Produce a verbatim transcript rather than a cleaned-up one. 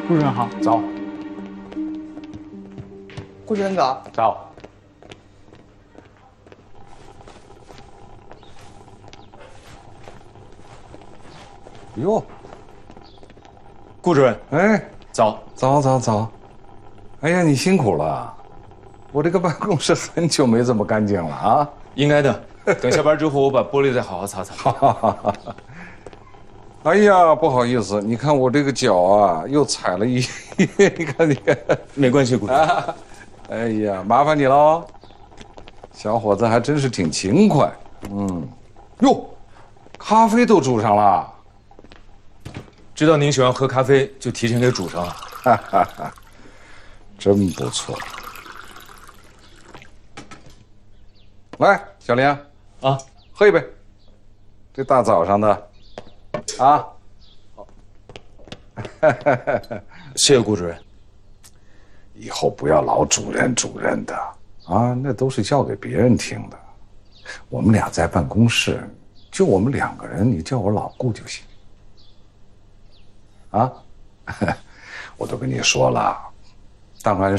顾主任好， 早。 顾主任早。 早。 哟， 顾主任， 哎， 早早早早。哎呀，你辛苦了，我这个办公室很久没这么干净了啊。 应该的。等下班之后，我把玻璃再好好擦擦。 哈哈哈哈。哎呀，不好意思，你看我这个脚啊，又踩了一，你看你看， 没关系，顾主任。 啊。哎呀，麻烦你喽，小伙子还真是挺勤快。嗯，哟，咖啡都煮上了。 知道您喜欢喝咖啡，就提前给煮上了。 哈哈哈，真不错。来，小林啊， 喝一杯。这大早上的，啊。 谢谢顾主任。 以后不要老主任主任的啊，那都是教给别人听的。我们俩在办公室，就我们两个人，你叫我老顾就行。啊，我都跟你说了，当然